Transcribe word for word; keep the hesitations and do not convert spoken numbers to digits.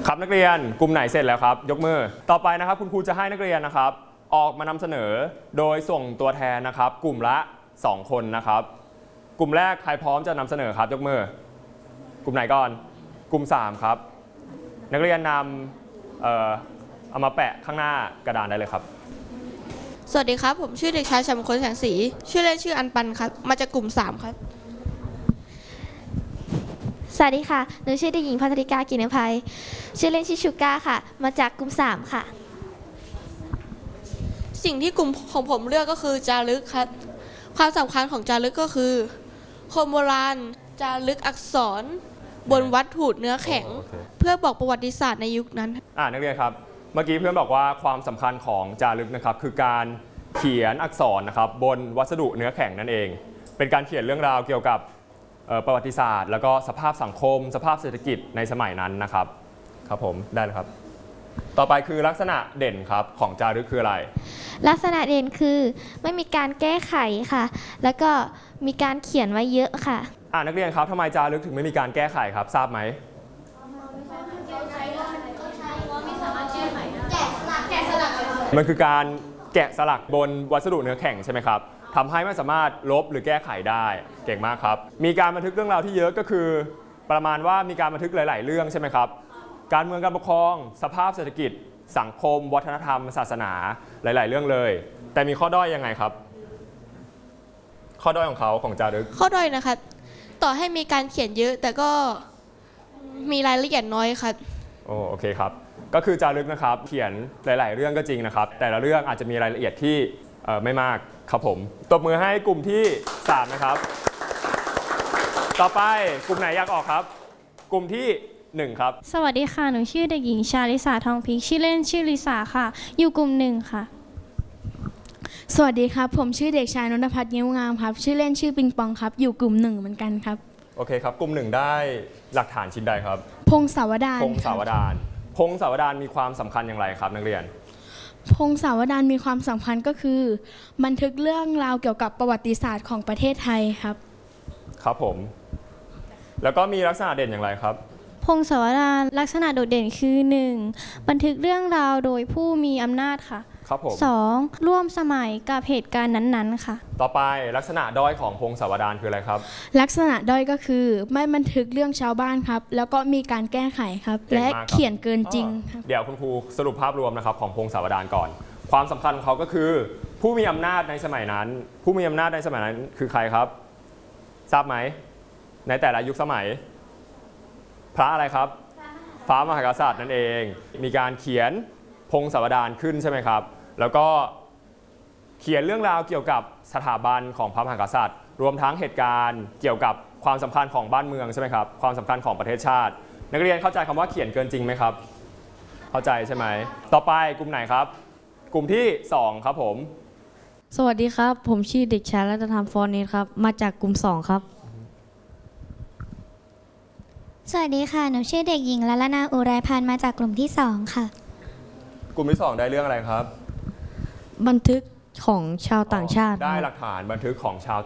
ครับนักเรียนกลุ่มไหนเสร็จแล้วครับยกมือต่อไปนะครับคุณครูจะให้นักเรียนนะครับออกมานำเสนอโดยส่งตัวแทนนะครับกลุ่มละสองคนนะครับกลุ่มแรกใครพร้อมจะนำเสนอครับยกมือกลุ่มไหนก่อนกลุ่มสามครับนักเรียนนำเอ่อเอามาแปะข้างหน้ากระดานได้เลยครับสวัสดีครับผมชื่อเด็กชายชัยมงคลแสงสีชื่อเล่นชื่ออันปันครับมาจากกลุ่มสามครับสวัสดีค่ะหนูชื่อเด็กหญิงพัทริกากินภัยชื่อเล่นชื่อชูก้าค่ะมาจากกลุ่มสามค่ะสิ่งที่กลุ่มของผมเลือกก็คือจารึกครับความสำคัญของจารึกก็คือคนโบราณจารึกอักษรบนวัตถุเนื้อแข็งเพื่อบอกประวัติศาสตร์ในยุคนั้นอ่านักเรียนครับเมื่อกี้เพื่อนบอกว่าความสำคัญของจารึกนะครับคือการเขียนอักษรนะครับบนวัสดุเนื้อแข็งนั่นเองเป็นการเขียนเรื่องราวเกี่ยวกับประวัติศาสตร์แล้วก็สภาพสังคมสภาพเศรษฐกิจในสมัยนั้นนะครับครับผมได้เลยครับต่อไปคือลักษณะเด่นครับของจารึกคืออะไรลักษณะเด่นคือไม่มีการแก้ไขค่ะแล้วก็มีการเขียนไว้เยอะค่ะอ่านักเรียนครับทำไมจารึกถึงไม่มีการแก้ไขครับทราบไหมมันคือการแกะสลักบนวัสดุเนื้อแข็งใช่ไหมครับทำให้ไม่สามารถลบหรือแก้ไขได้เก่งมากครับมีการบันทึกเรื่องราวที่เยอะก็คือประมาณว่ามีการบันทึกหลายๆเรื่องใช่ไหมครับการเมืองการปกครองสภาพเศรษฐกิจสังคมวัฒนธรรมศาสนาหลายๆเรื่องเลยแต่มีข้อด้อยยังไงครับข้อด้อยของเขาของจารึกข้อด้อยนะครับต่อให้มีการเขียนเยอะแต่ก็มีรายละเอียดน้อยครับโอ้โอเคครับก็คือจารึกนะครับเขียนหลายๆเรื่องก็จริงนะครับแต่ละเรื่องอาจจะมีรายละเอียดที่ไม่มากครับผมตบมือให้กลุ่มที่สามนะครับต่อไปกลุ่มไหนอยากออกครับกลุ่มที่หนึ่งครับสวัสดีค่ะหนูชื่อเด็กหญิงชาลิสาทองพิกชื่อเล่นชื่อลิสาค่ะอยู่กลุ่มหนึ่งค่ะสวัสดีครับผมชื่อเด็กชายนนทพัฒน์เงี้ยวงามครับชื่อเล่นชื่อปิงปองครับอยู่กลุ่มหนึ่งเหมือนกันครับโอเคครับกลุ่มหนึ่งได้หลักฐานชิ้นใดครับพงศาวดารพงศาวดารพงศาวดารมีความสำคัญอย่างไรครับนักเรียนพงศาวดารมีความสำคัญก็คือบันทึกเรื่องราวเกี่ยวกับประวัติศาสตร์ของประเทศไทยครับครับผมแล้วก็มีลักษณะเด่นอย่างไรครับพงศาวดารลักษณะโดดเด่นคือหนึ่งบันทึกเรื่องราวโดยผู้มีอำนาจค่ะครับผมสองร่วมสมัยกับเหตุการณ์นั้นๆค่ะต่อไปลักษณะด้อยของพงศาวดารคืออะไรครับลักษณะด้อยก็คือไม่บันทึกเรื่องชาวบ้านครับแล้วก็มีการแก้ไขครับและเขียนเกินจริงครับเดี๋ยวคุณครูสรุปภาพรวมนะครับของพงศาวดารก่อนความสำคัญของเขาก็คือผู้มีอำนาจในสมัยนั้นผู้มีอำนาจในสมัยนั้นคือใครครับทราบไหมในแต่ละยุคสมัยพระอะไรครับพระมหากษัตริย์นั่นเองมีการเขียนพงศาวดารขึ้นใช่ไหมครับแล้วก็เขียนเรื่องราวเกี่ยวกับสถาบันของพระมหากษัตริย์รวมทั้งเหตุการณ์เกี่ยวกับความสำคัญของบ้านเมืองใช่ไหมครับความสำคัญของประเทศชาตินักเรียนเข้าใจคำว่าเขียนเกินจริงไหมครับเข้าใจใช่ไหมต่อไปกลุ่มไหนครับกลุ่มที่สองครับผมสวัสดีครับผมชื่อเด็กชายรัตนธรรมฟอนเนตครับมาจากกลุ่มสองครับสวัสดีค่ะหนูชื่อเด็กหญิงละละนาอุไรพันธ์มาจากกลุ่มที่สองค่ะกลุ่มที่สองได้เรื่องอะไรครับบันทึกของชาวต่างชาติได้หลักฐานบันทึกของชาว